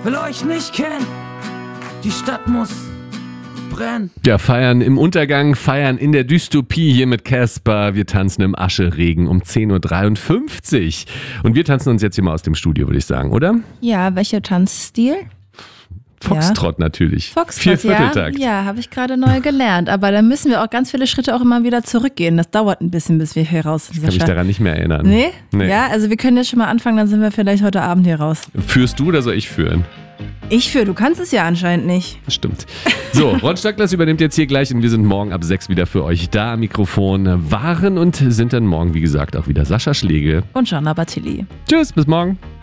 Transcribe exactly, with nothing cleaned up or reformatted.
will euch nicht kennen. Die Stadt muss brennen. Ja, feiern im Untergang, feiern in der Dystopie hier mit Casper. Wir tanzen im Ascheregen um zehn Uhr dreiundfünfzig. Und wir tanzen uns jetzt hier mal aus dem Studio, würde ich sagen, oder? Ja, welcher Tanzstil? Foxtrott ja. natürlich. Foxtrott, Viervierteltakt. ja, ja habe ich gerade neu gelernt. Aber da müssen wir auch ganz viele Schritte auch immer wieder zurückgehen. Das dauert ein bisschen, bis wir hier raus sind. Ich kann mich daran nicht mehr erinnern. Nee? nee? Ja, also wir können jetzt schon mal anfangen, dann sind wir vielleicht heute Abend hier raus. Führst du oder soll ich führen? Ich führe, du kannst es ja anscheinend nicht. Stimmt. So, Ron Stöckler übernimmt jetzt hier gleich und wir sind morgen ab sechs wieder für euch da am Mikrofon. Waren und sind dann morgen, wie gesagt, auch wieder Sascha Schlegel und Jana Bartilli. Tschüss, bis morgen.